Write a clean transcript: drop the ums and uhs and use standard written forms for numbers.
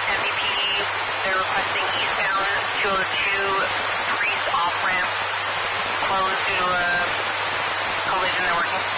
MVP, they're requesting eastbound 202 Priest off-ramp closed due to a collision they're working.